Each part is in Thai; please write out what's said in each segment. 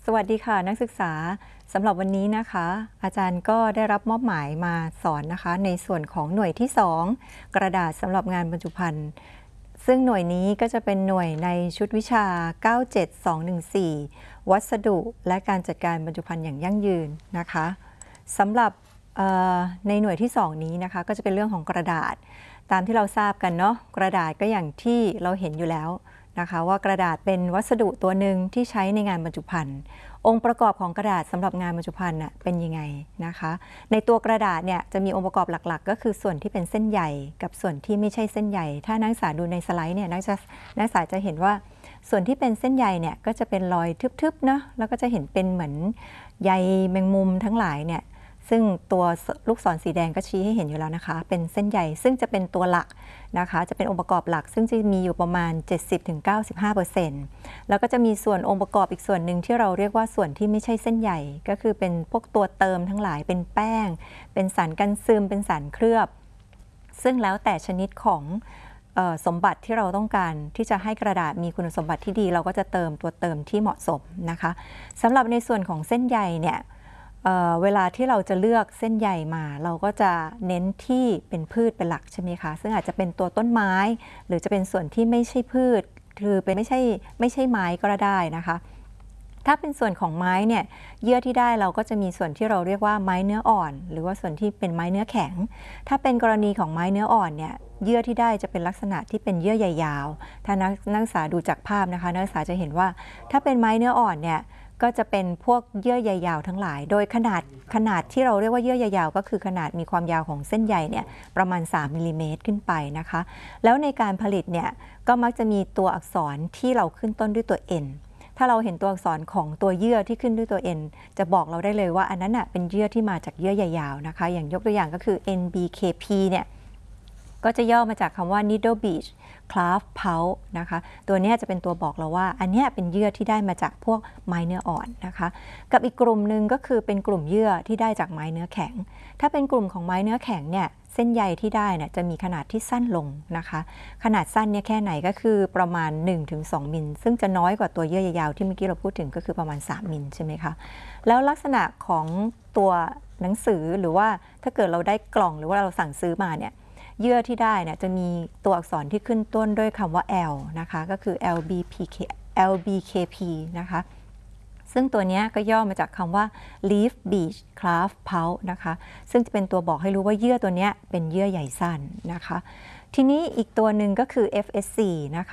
สวัสดีค่ะนักศึกษาสำหรับวันนี้นะคะอาจารย์ก็ได้รับมอบหมายมาสอนนะคะในส่วนของหน่วยที่ 2 กระดาษสำหรับงานบรรจุภัณฑ์ซึ่งหน่วยนี้ก็จะเป็นหน่วยในชุดวิชา 97214 วัสดุและการจัดการบรรจุภัณฑ์อย่างยั่งยืนนะคะสำหรับในหน่วยที่ 2 นี้นะคะก็จะเป็นเรื่องของกระดาษตามที่เราทราบกันเนาะกระดาษก็อย่างที่เราเห็นอยู่แล้วนะคะว่ากระดาษเป็นวัสดุตัวหนึ่งที่ใช้ในงานบรรจุภัณฑ์องค์ประกอบของกระดาษสำหรับงานบรรจุภัณฑ์เป็นยังไงนะคะในตัวกระดาษเนี่ยจะมีองค์ประกอบหลักๆก็คือส่วนที่เป็นเส้นใยกับส่วนที่ไม่ใช่เส้นใยถ้านักศึกษาดูในสไลด์เนี่ยนักศึกษาจะเห็นว่าส่วนที่เป็นเส้นใยเนี่ยก็จะเป็นรอยทึบๆเนาะแล้วก็จะเห็นเป็นเหมือนใยแมงมุมทั้งหลายเนี่ยซึ่งตัวลูกศรสีแดงก็ชี้ให้เห็นอยู่แล้วนะคะเป็นเส้นใยซึ่งจะเป็นตัวหลักนะคะจะเป็นองค์ประกอบหลักซึ่งจะมีอยู่ประมาณ 70-95% แล้วก็จะมีส่วนองค์ประกอบอีกส่วนหนึ่งที่เราเรียกว่าส่วนที่ไม่ใช่เส้นใยก็คือเป็นพวกตัวเติมทั้งหลายเป็นแป้งเป็นสารกันซึมเป็นสารเคลือบซึ่งแล้วแต่ชนิดของสมบัติที่เราต้องการที่จะให้กระดาษมีคุณสมบัติที่ดีเราก็จะเติมตัวเติมที่เหมาะสมนะคะสำหรับในส่วนของเส้นใยเนี่ยเวลาที่เราจะเลือกเส้นใยมาเราก็จะเน้นที่เป็นพืชเป็นหลักใช่ไหมคะซึ่งอาจจะเป็นตัวต้นไม้หรือจะเป็นส่วนที่ไม่ใช่พืชคือเป็นไม่ใช่ไม้ก็ได้นะคะถ้าเป็นส่วนของไม้เนี่ยเยื่อที่ได้เราก็จะมีส่วนที่เราเรียกว่าไม้เนื้ออ่อนหรือว่าส่วนที่เป็นไม้เนื้อแข็งถ้าเป็นกรณีของไม้เนื้ออ่อนเนี่ยเยื่อที่ได้จะเป็นลักษณะที่เป็นเยื่อใยยาวถ้านักศึกษาดูจากภาพนะคะนักศึกษาจะเห็นว่าถ้าเป็นไม้เนื้ออ่อนเนี่ยก็จะเป็นพวกเยื่อใยยาวทั้งหลายโดยขนาดที่เราเรียกว่าเยื่อใยยาวก็คือขนาดมีความยาวของเส้นใยเนี่ยประมาณ3มิลลิเมตรขึ้นไปนะคะแล้วในการผลิตเนี่ยก็มักจะมีตัวอักษรที่เราขึ้นต้นด้วยตัว N ถ้าเราเห็นตัวอักษรของตัวเยื่อที่ขึ้นด้วยตัว N จะบอกเราได้เลยว่าอันนั้นเป็นเยื่อที่มาจากเยื่อใยยาวนะคะอย่างยกตัวอย่างก็คือ NBKP เนี่ยก็จะย่อมาจากคำว่า needle beech craft pulp นะคะตัวนี้จะเป็นตัวบอกเราว่าอันนี้เป็นเยื่อที่ได้มาจากพวกไม้เนื้ออ่อนนะคะกับอีกกลุ่มหนึ่งก็คือเป็นกลุ่มเยื่อที่ได้จากไม้เนื้อแข็งถ้าเป็นกลุ่มของไม้เนื้อแข็งเนี่ยเส้นใยที่ได้เนี่ยจะมีขนาดที่สั้นลงนะคะขนาดสั้นเนี่ยแค่ไหนก็คือประมาณ 1-2 มิลซึ่งจะน้อยกว่าตัวเยื่อใยยาวที่เมื่อกี้เราพูดถึงก็คือประมาณ3มิลใช่ไหมคะแล้วลักษณะของตัวหนังสือหรือว่าถ้าเกิดเราได้กล่องหรือว่าเราสั่งซื้อมาเนี่ยเยื่อที่ได้เนี่ยจะมีตัวอักษรที่ขึ้นต้นด้วยคำว่า L นะคะก็คือ LBKP นะคะซึ่งตัวนี้ก็ย่อมาจากคำว่า leaf beech craft pulp นะคะซึ่งจะเป็นตัวบอกให้รู้ว่าเยื่อตัวนี้เป็นเยื่อใยสั้นนะคะทีนี้อีกตัวหนึ่งก็คือ FSC นะคะ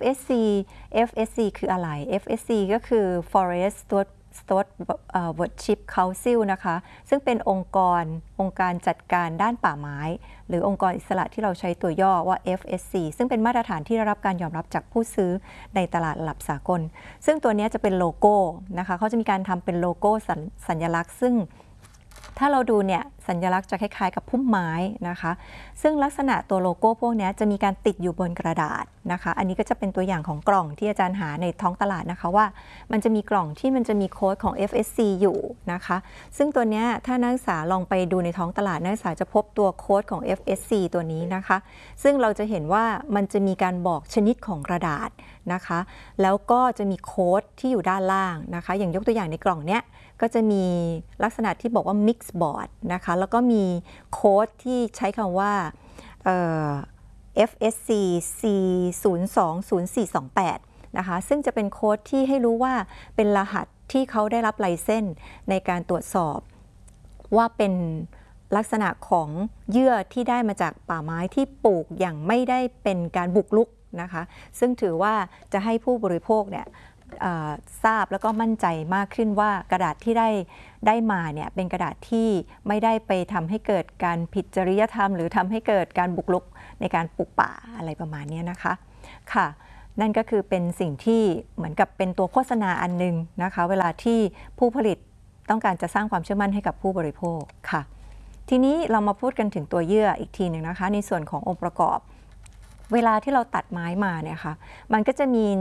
FSC คืออะไร FSC ก็คือ Forest Stewardship Council นะคะซึ่งเป็นองค์การจัดการด้านป่าไม้หรือองค์กรอิสระที่เราใช้ตัวย่อว่า FSC ซึ่งเป็นมาตรฐานที่ได้รับการยอมรับจากผู้ซื้อในตลาดระดับสากลซึ่งตัวนี้จะเป็นโลโก้นะคะเขาจะมีการทำเป็นโลโก้สัญลักษณ์ซึ่งถ้าเราดูเนี่ยสัญลักษณ์จะคล้ายๆกับพุ่มไม้นะคะซึ่งลักษณะตัวโลโก้พวกนี้จะมีการติดอยู่บนกระดาษนะคะอันนี้ก็จะเป็นตัวอย่างของกล่องที่อาจารย์หาในท้องตลาดนะคะว่ามันจะมีกล่องที่มันจะมีโค้ดของ FSC อยู่นะคะซึ่งตัวนี้ถ้านักศึกษาลองไปดูในท้องตลาดนักศึกษาจะพบตัวโค้ดของ FSC ตัวนี้นะคะซึ่งเราจะเห็นว่ามันจะมีการบอกชนิดของกระดาษนะคะแล้วก็จะมีโค้ดที่อยู่ด้านล่างนะคะอย่างยกตัวอย่างในกล่องเนี้ยก็จะมีลักษณะที่บอกว่า mix board นะคะแล้วก็มีโค้ดที่ใช้คำว่าFSC C020428 นะคะซึ่งจะเป็นโค้ดที่ให้รู้ว่าเป็นรหัสที่เขาได้รับไลเซนส์ในการตรวจสอบว่าเป็นลักษณะของเยื่อที่ได้มาจากป่าไม้ที่ปลูกอย่างไม่ได้เป็นการบุกรุกนะคะซึ่งถือว่าจะให้ผู้บริโภคเนี่ยทราบแล้วก็มั่นใจมากขึ้นว่ากระดาษที่ได้มาเนี่ยเป็นกระดาษที่ไม่ได้ไปทำให้เกิดการผิดจริยธรรมหรือทำให้เกิดการบุกรุกในการปลูกป่าอะไรประมาณนี้นะคะค่ะนั่นก็คือเป็นสิ่งที่เหมือนกับเป็นตัวโฆษณาอันนึงนะคะเวลาที่ผู้ผลิตต้องการจะสร้างความเชื่อมั่นให้กับผู้บริโภคค่ะทีนี้เรามาพูดกันถึงตัวเยื่ออีกทีหนึ่งนะคะในส่วนขององค์ประกอบเวลาที่เราตัดไม้มาเนี่ยค่ะมันก็จะมี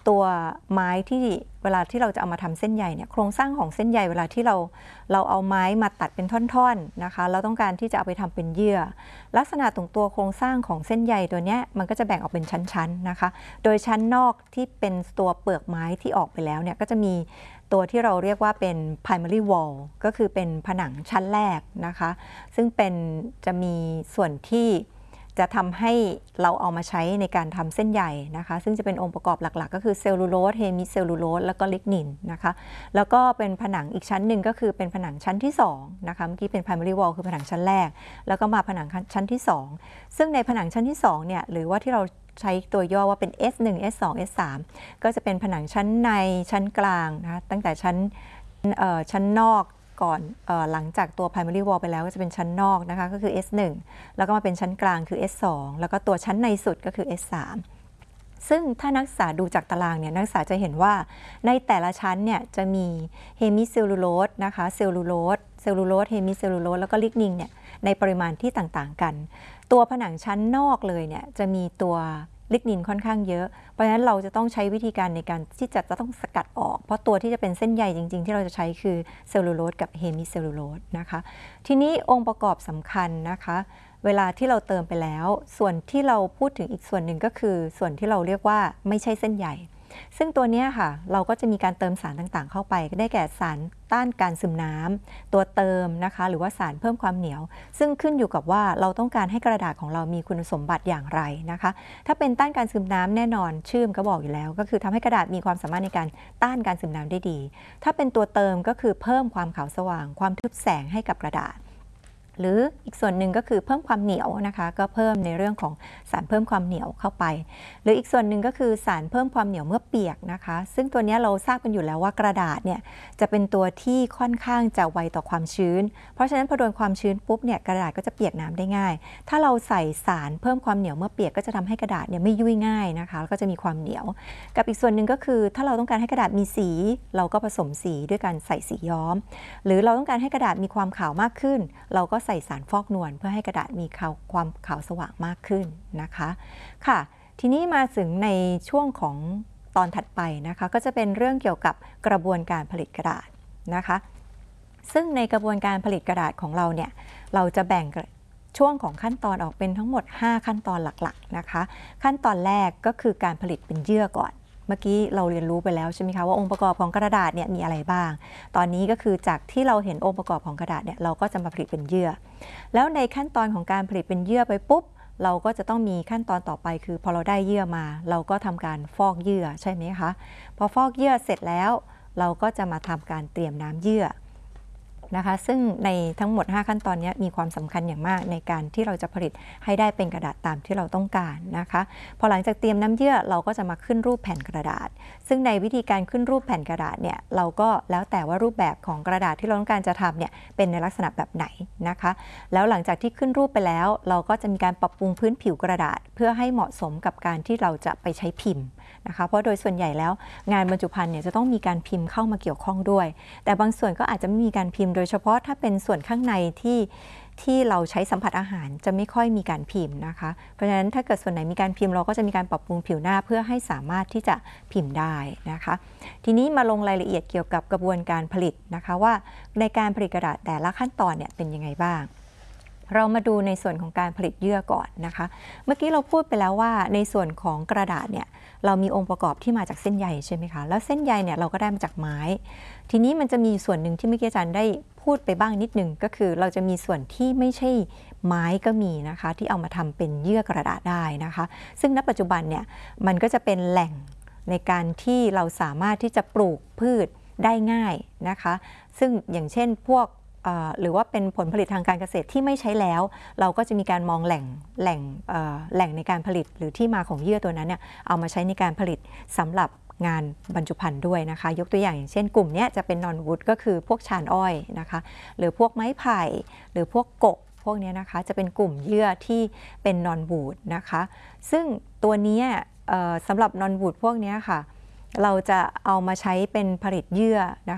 ตัวไม้ที่เวลาที่เราจะเอามาทำเส้นใยเนี่ยโครงสร้างของเส้นใยเวลาที่เราเอาไม้มาตัดเป็นท่อนๆนะคะเราต้องการที่จะเอาไปทำเป็นเยื่อลักษณะตรงตัวโครงสร้างของเส้นใยตัวเนี้ยมันก็จะแบ่งออกเป็นชั้นๆนะคะโดยชั้นนอกที่เป็นตัวเปลือกไม้ที่ออกไปแล้วเนี่ยก็จะมีตัวที่เราเรียกว่าเป็น primary wall ก็คือเป็นผนังชั้นแรกนะคะซึ่งจะมีส่วนที่จะทำให้เราเอามาใช้ในการทำเส้นใยนะคะซึ่งจะเป็นองค์ประกอบหลักๆก็คือเซลลูโลสเฮมิเซลลูโลสแล้วก็ลิกนินนะคะแล้วก็เป็นผนังอีกชั้นหนึ่งก็คือเป็นผนังชั้นที่2นะคะเมื่อกี้เป็น primary wall คือผนังชั้นแรกแล้วก็มาผนังชั้นที่2ซึ่งในผนังชั้นที่2เนี่ยหรือว่าที่เราใช้ตัวย่อว่าเป็น S1 S2 S3 ก็จะเป็นผนังชั้นในชั้นกลางนะคะตั้งแต่ชั้นนอกก่อนหลังจากตัว primary wall ไปแล้วก็จะเป็นชั้นนอกนะคะก็คือ S1 แล้วก็มาเป็นชั้นกลางคือ S2 แล้วก็ตัวชั้นในสุดก็คือ S3 ซึ่งถ้านักศึกษาดูจากตารางเนี่ยนักศึกษาจะเห็นว่าในแต่ละชั้นเนี่ยจะมีเฮมิเซลลูโลสนะคะเซลลูโลสเฮมิเซลลูโลสแล้วก็ลิกนินเนี่ยในปริมาณที่ต่างๆกันตัวผนังชั้นนอกเลยเนี่ยจะมีตัวลิกนินค่อนข้างเยอะเพราะฉะนั้นเราจะต้องใช้วิธีการในการที่จะต้องสกัดออกเพราะตัวที่จะเป็นเส้นใยจริงๆที่เราจะใช้คือเซลลูโลสกับเฮมิเซลลูโลสนะคะทีนี้องค์ประกอบสำคัญนะคะเวลาที่เราเติมไปแล้วส่วนที่เราพูดถึงอีกส่วนหนึ่งก็คือส่วนที่เราเรียกว่าไม่ใช่เส้นใยซึ่งตัวนี้ค่ะเราก็จะมีการเติมสารต่างๆเข้าไปได้แก่สารต้านการซึมน้ำตัวเติมนะคะหรือว่าสารเพิ่มความเหนียวซึ่งขึ้นอยู่กับว่าเราต้องการให้กระดาษของเรามีคุณสมบัติอย่างไรนะคะถ้าเป็นต้านการซึมน้ำแน่นอนชื่อก็บอกอยู่แล้วก็คือทำให้กระดาษมีความสามารถในการต้านการซึมน้ำได้ดีถ้าเป็นตัวเติมก็คือเพิ่มความขาวสว่างความทึบแสงให้กับกระดาษหรืออีกส่วนหนึ่งก็คือเพิ่มความเหนียวนะคะก็เพิ่มในเรื่องของสารเพิ่มความเหนียวเข้าไปหรืออีกส่วนหนึ่งก็คือสารเพิ่มความเหนียวเมื่อเปียกนะคะซึ่งตัวนี้เราทราบกันอยู่แล้วว่ากระดาษเนี่ยจะเป็นตัวที่ค่อนข้างจะไวต่อความชื้นเพราะฉะนั้นพอโดนความชื้นปุ๊บเนี่ยกระดาษก็จะเปียกน้ำได้ง่ายถ้าเราใส่สารเพิ่มความเหนียวเมื่อเปียกก็จะทำให้กระดาษเนี่ยไม่ยุ่ยง่ายนะคะแล้วก็จะมีความเหนียวกับอีกส่วนหนึ่งก็คือถ้าเราต้องการให้กระดาษมีสีเราก็ผสมสีด้วยการใส่สีย้อมหรือเราต้องการให้กระดาษมีความขาวมากขึ้นเราก็ใส่สารฟอกนวลเพื่อให้กระดาษมีความขาวสว่างมากขึ้นนะคะค่ะทีนี้มาถึงในช่วงของตอนถัดไปนะคะก็จะเป็นเรื่องเกี่ยวกับกระบวนการผลิตกระดาษนะคะซึ่งในกระบวนการผลิตกระดาษของเราเนี่ยเราจะแบ่งช่วงของขั้นตอนออกเป็นทั้งหมด5ขั้นตอนหลักๆนะคะขั้นตอนแรกก็คือการผลิตเป็นเยื่อก่อนเมื่อกี้เราเรียนรู้ไปแล้วใช่ไหมคะว่าองค์ประกอบของกระดาษเนี่ยมีอะไรบ้างตอนนี้ก็คือจากที่เราเห็นองค์ประกอบของกระดาษเนี่ยเราก็จะมาผลิตเป็นเยื่อแล้วในขั้นตอนของการผลิตเป็นเยื่อไปปุ๊บเราก็จะต้องมีขั้นตอนต่อไปคือพอเราได้เยื่อมาเราก็ทำการฟอกเยื่อใช่ไหมคะพอฟอกเยื่อเสร็จแล้วเราก็จะมาทำการเตรียมน้ำเยื่อนะคะซึ่งในทั้งหมด5ขั้นตอนนี้มีความสำคัญอย่างมากในการที่เราจะผลิตให้ได้เป็นกระดาษตามที่เราต้องการนะคะพอหลังจากเตรียมน้ำเยื่อเราก็จะมาขึ้นรูปแผ่นกระดาษซึ่งในวิธีการขึ้นรูปแผ่นกระดาษเนี่ยเราก็แล้วแต่ว่ารูปแบบของกระดาษที่เราต้องการจะทำเนี่ยเป็นในลักษณะแบบไหนนะคะแล้วหลังจากที่ขึ้นรูปไปแล้วเราก็จะมีการปรับปรุงพื้นผิวกระดาษเพื่อให้เหมาะสมกับการที่เราจะไปใช้พิมพ์นะคะเพราะโดยส่วนใหญ่แล้วงานบรรจุภัณฑ์เนี่ยจะต้องมีการพิมพ์เข้ามาเกี่ยวข้องด้วยแต่บางส่วนก็อาจจะไม่มีการพิมพ์โดยเฉพาะถ้าเป็นส่วนข้างในที่เราใช้สัมผัสอาหารจะไม่ค่อยมีการพิมพ์นะคะเพราะฉะนั้นถ้าเกิดส่วนไหนมีการพิมพ์เราก็จะมีการปรับปรุงผิวหน้าเพื่อให้สามารถที่จะพิมพ์ได้นะคะทีนี้มาลงรายละเอียดเกี่ยวกับกระบวนการผลิตนะคะว่าในการผลิตกระดาษแต่ละขั้นตอนเนี่ยเป็นยังไงบ้างเรามาดูในส่วนของการผลิตเยื่อก่อนนะคะเมื่อกี้เราพูดไปแล้วว่าในส่วนของกระดาษเนี่ยเรามีองค์ประกอบที่มาจากเส้นใยใช่ไหมคะแล้วเส้นใยเนี่ยเราก็ได้มาจากไม้ทีนี้มันจะมีส่วนหนึ่งที่เมื่อกี้อาจารย์ได้พูดไปบ้างนิดนึงก็คือเราจะมีส่วนที่ไม่ใช่ไม้ก็มีนะคะที่เอามาทำเป็นเยื่อกระดาษได้นะคะซึ่งณปัจจุบันเนี่ยมันก็จะเป็นแหล่งในการที่เราสามารถที่จะปลูกพืชได้ง่ายนะคะซึ่งอย่างเช่นพวกหรือว่าเป็นผลผลิตทางการเกษตรที่ไม่ใช้แล้วเราก็จะมีการมองแหล่งในการผลิตหรือที่มาของเยื่อตัวนั้นเนี่ยเอามาใช้ในการผลิตสำหรับงานบรรจุภัณฑ์ด้วยนะคะยกตัวอย่างเช่นกลุ่มนี้จะเป็นนอนวูดก็คือพวกชานอ้อยนะคะหรือพวกไม้ไผ่หรือพวกกกพวกนี้นะคะจะเป็นกลุ่มเยื่อที่เป็นนอนวูดนะคะซึ่งตัวนี้สำหรับนอนวูดพวกนี้ค่ะเราจะเอามาใช้เป็นผลิตเยื่อนะคะ